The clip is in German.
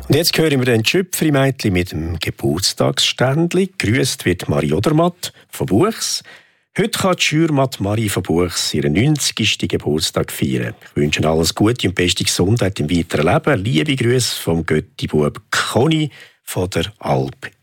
Und jetzt hören wir den Schöpfri-Mädchen mit dem Geburtstagsständli. Grüßt wird Marie Odermatt von Buchs. Heute kann die Schürmatt Marie von Buchs ihren 90. Geburtstag feiern. Ich wünsche Ihnen alles Gute und beste Gesundheit im weiteren Leben. Liebe Grüße vom Götti-Bub Conny von der Alp